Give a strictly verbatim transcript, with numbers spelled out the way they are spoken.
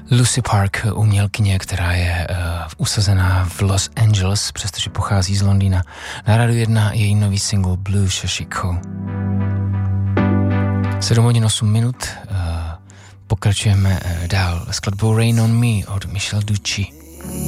Lucy Park, umělkyně, která je uh, usazená v Los Angeles, přestože pochází z Londýna. Na Rádiu jedna její nový single Blue Shashiko. sedm hodin osm minut, uh, pokračujeme uh, dál skladbou Rain on Me od Michelle Ducci.